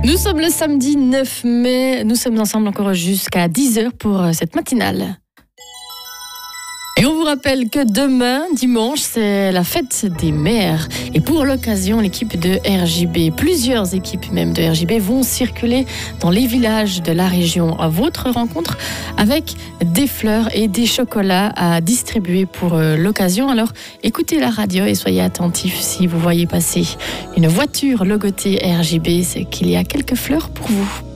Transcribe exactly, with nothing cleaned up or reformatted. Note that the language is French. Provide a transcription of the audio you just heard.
Nous sommes le samedi neuf mai, nous sommes ensemble encore jusqu'à dix heures pour cette matinale. Et on vous rappelle que demain, dimanche, c'est la fête des mères. Et pour l'occasion, l'équipe de R J B, plusieurs équipes même de R J B, vont circuler dans les villages de la région à votre rencontre avec des fleurs et des chocolats à distribuer pour l'occasion. Alors écoutez la radio et soyez attentifs si vous voyez passer une voiture logotée R J B, c'est qu'il y a quelques fleurs pour vous.